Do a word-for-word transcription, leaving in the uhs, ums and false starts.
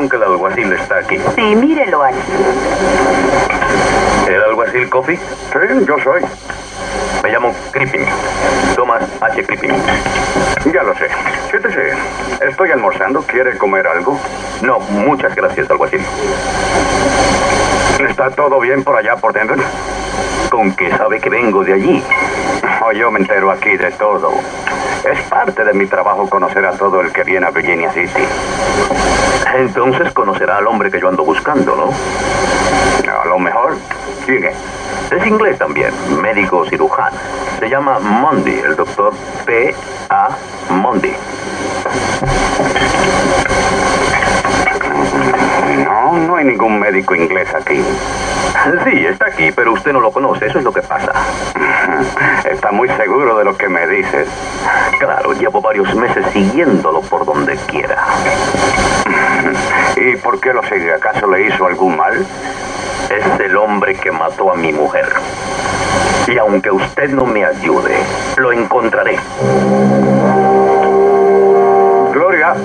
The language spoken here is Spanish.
dijeron que el alguacil está aquí. Sí, mírelo aquí. ¿El alguacil Coffee? Sí, yo soy. Me llamo Crippin. Thomas H. Crippin. Ya lo sé. Siéntese. Estoy almorzando. ¿Quiere comer algo? No, muchas gracias, alguacil. ¿Está todo bien por allá, por Denver? ¿Con qué sabe que vengo de allí? Oh, yo me entero aquí de todo. Es parte de mi trabajo conocer a todo el que viene a Virginia City. Entonces conocerá al hombre que yo ando buscando, ¿no? A lo mejor. ¿Quién es? Es inglés también, médico cirujano. Se llama Monday, el doctor P A Monday. No, no hay ningún médico inglés aquí. Sí, está aquí, pero usted no lo conoce, eso es lo que pasa. ¿Está muy seguro de lo que me dices? Claro, llevo varios meses siguiéndolo por donde quiera. ¿Y por qué lo sigue? ¿Acaso le hizo algún mal? Es el hombre que mató a mi mujer. Y aunque usted no me ayude, lo encontraré.